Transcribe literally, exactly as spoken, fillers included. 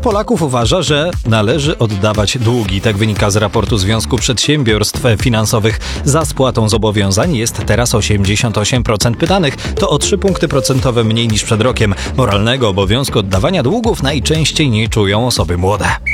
Polaków uważa, że należy oddawać długi. Tak wynika z raportu Związku Przedsiębiorstw Finansowych. Za spłatą zobowiązań jest teraz osiemdziesiąt osiem procent pytanych. To o trzy punkty procentowe mniej niż przed rokiem. Moralnego obowiązku oddawania długów najczęściej nie czują osoby młode.